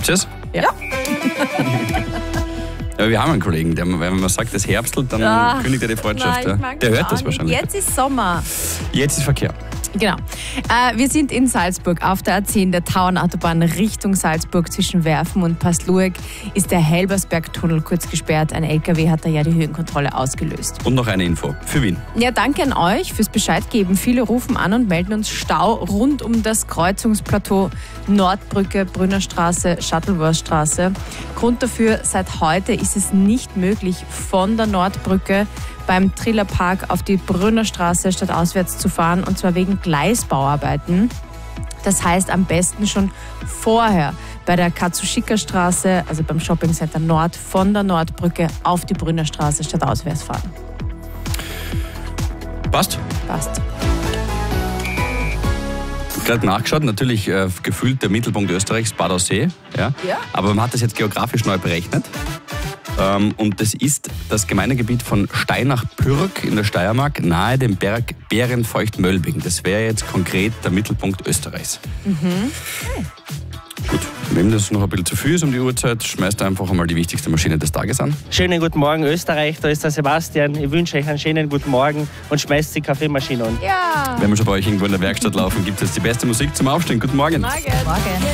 Habt ihr es? Ja. Ja, wir haben einen Kollegen, der, wenn man sagt, es herbstelt, dann kündigt er die Freundschaft. Nein, der hört das wahrscheinlich. Jetzt ist Sommer. Jetzt ist Verkehr. Genau. Wir sind in Salzburg auf der A10 der Tauernautobahn Richtung Salzburg zwischen Werfen und Pastlueck ist der Helbersbergtunnel kurz gesperrt. Ein LKW hat da ja die Höhenkontrolle ausgelöst. Und noch eine Info für Wien. Ja, danke an euch fürs Bescheid geben. Viele rufen an und melden uns Stau rund um das Kreuzungsplateau Nordbrücke, Brünnerstraße, Shuttleworthstraße. Grund dafür, seit heute ist es nicht möglich, von der Nordbrücke beim Trillerpark auf die Brünnerstraße stadtauswärts zu fahren, und zwar wegen Gleisbauarbeiten. Das heißt, am besten schon vorher bei der Katsushika-Straße, also beim Shoppingcenter Nord, von der Nordbrücke auf die Brünnerstraße stadtauswärts fahren. Passt? Passt. Gerade nachgeschaut, natürlich gefühlt der Mittelpunkt Österreichs, Bad Aussee. Ja? Aber man hat das jetzt geografisch neu berechnet. Und das ist das Gemeindegebiet von Steinach-Pürg in der Steiermark, nahe dem Berg Bärenfeucht-Mölbing. Das wäre jetzt konkret der Mittelpunkt Österreichs. Gut, wem das noch ein bisschen zu viel ist um die Uhrzeit, schmeißt einfach einmal die wichtigste Maschine des Tages an. Schönen guten Morgen Österreich, da ist der Sebastian. Ich wünsche euch einen schönen guten Morgen und schmeißt die Kaffeemaschine an. Ja. Wenn wir schon bei euch irgendwo in der Werkstatt laufen, gibt es die beste Musik zum Aufstehen. Guten Morgen. Morgen.